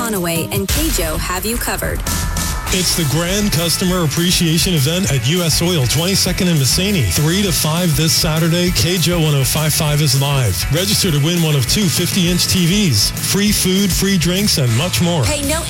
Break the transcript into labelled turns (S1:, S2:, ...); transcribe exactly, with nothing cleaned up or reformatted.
S1: Onaway and K-Joe have you covered.
S2: It's the Grand Customer Appreciation Event at U S Oil, twenty-second and Masseny. three to five this Saturday. K J O ten fifty-five is live. Register to win one of two fifty-inch T Vs. Free food, free drinks, and much more.
S1: Hey, no